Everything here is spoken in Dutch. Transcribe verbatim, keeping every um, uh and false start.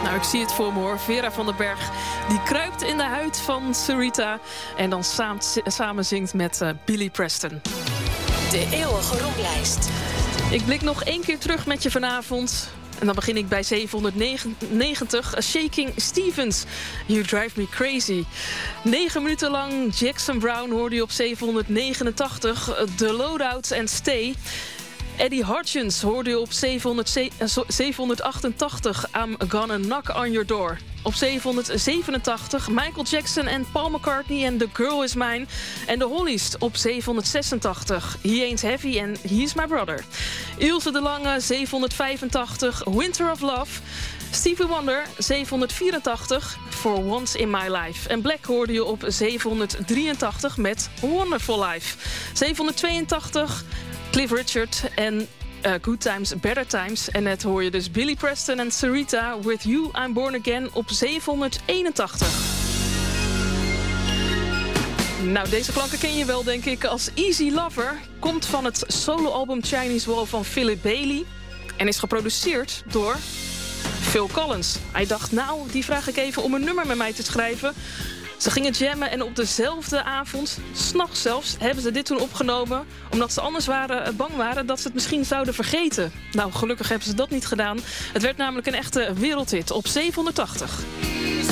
Nou, ik zie het voor me hoor. Vera van den Berg, die kruipt in de huid van Sarita en dan saam, samen zingt met uh, Billy Preston. De eeuwige rondlijst. Ik blik nog één keer terug met je vanavond. En dan begin ik bij zevenhonderdnegentig. Shaking Stevens, You Drive Me Crazy. Negen minuten lang Jackson Brown hoorde je op zevenhonderdnegenentachtig. The Loadouts en Stay. Eddie Hutchins hoorde je op zevenhonderdachtentachtig. I'm Gonna Knock on Your Door. Op zevenhonderdzevenentachtig Michael Jackson en Paul McCartney en The Girl Is Mine. En de Hollies op zevenhonderdzesentachtig. He Ain't Heavy en He's My Brother. Ilse de Lange, zevenhonderdvijfentachtig. Winter of Love. Stevie Wonder, zevenhonderdvierentachtig. For Once in My Life. En Black hoorde je op zevenhonderddrieëntachtig met Wonderful Life. zevenhonderdtweeëntachtig Cliff Richard en uh, Good Times, Better Times. En net hoor je dus Billy Preston en Sarita With You, I'm Born Again op zevenhonderdeenentachtig. Nou, deze klanken ken je wel, denk ik, als Easy Lover. Komt van het soloalbum Chinese Wall van Philip Bailey. En is geproduceerd door Phil Collins. Hij dacht, nou, die vraag ik even om een nummer met mij te schrijven. Ze gingen jammen en op dezelfde avond, 's nachts zelfs, hebben ze dit toen opgenomen. Omdat ze anders waren, bang waren dat ze het misschien zouden vergeten. Nou, gelukkig hebben ze dat niet gedaan. Het werd namelijk een echte wereldhit op zevenhonderdtachtig.